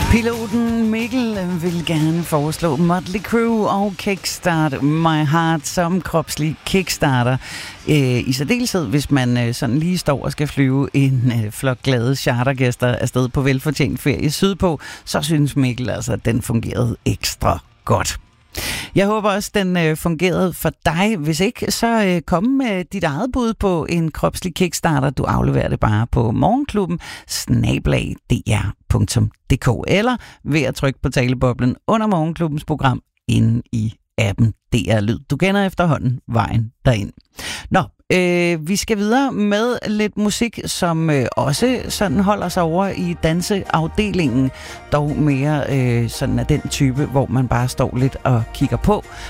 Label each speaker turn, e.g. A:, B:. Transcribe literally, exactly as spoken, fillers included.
A: Piloten Mikkel vil gerne foreslå Motley Crue og Kickstart My Heart som kropslig kickstarter. I særdeleshed, hvis man sådan lige står og skal flyve en flok glade chartergæster afsted på velfortjent ferie sydpå, så synes Mikkel altså, at den fungerede ekstra godt. Jeg håber også, den øh, fungerede for dig. Hvis ikke, så øh, kom med dit eget bud på en kropslig kickstarter. Du afleverer det bare på morgenklubben snabel-a d r punktum d k eller ved at trykke på taleboblen under morgenklubbens program inde i appen D R Lyd. Du kender efterhånden vejen derind. Nå, øh, vi skal videre med lidt musik, som øh, også sådan holder sig over i danseafdelingen. Dog mere øh, sådan af den type, hvor man bare står lidt og kigger på.